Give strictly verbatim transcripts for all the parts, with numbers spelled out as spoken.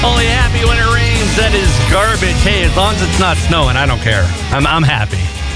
Only happy when it rains. That is garbage. Hey, as long as it's not snowing, I don't care. I'm I'm happy.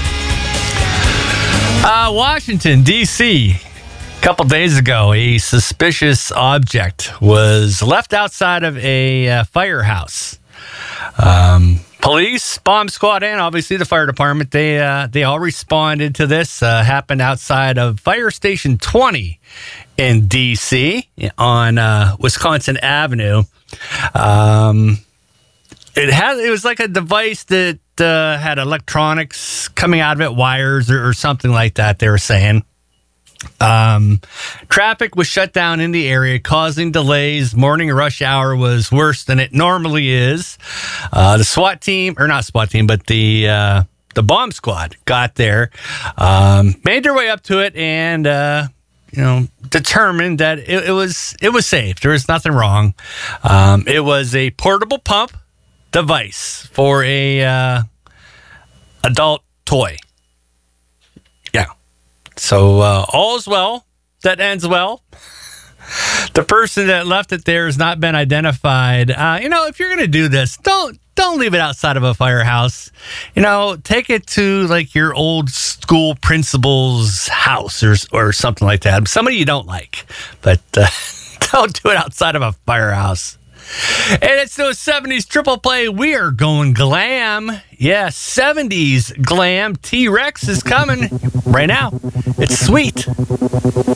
Uh, Washington, D C A couple days ago, a suspicious object was left outside of a uh, firehouse. Um, police, bomb squad, and obviously the fire department, they uh, they all responded to this. Uh, happened outside of Fire Station twenty in D C on uh, Wisconsin Avenue. Um, it had it was like a device that uh, had electronics coming out of it, wires or, or something like that. They were saying. Um, traffic was shut down in the area, causing delays. Morning rush hour was worse than it normally is. Uh, the SWAT team, or not SWAT team, but the uh, the bomb squad got there, um, made their way up to it, and uh, you know determined that it, it was it was safe. There was nothing wrong. Um, it was a portable pump device for a uh, adult toy. Yeah. So uh, all's well that ends well. The person that left it there has not been identified. Uh, you know, if you're going to do this, don't don't leave it outside of a firehouse. You know, take it to like your old school principal's house or or something like that. Somebody you don't like, but uh, don't do it outside of a firehouse. And it's those seventies triple play. We are going glam. Yeah, seventies glam. T-Rex is coming right now. It's sweet.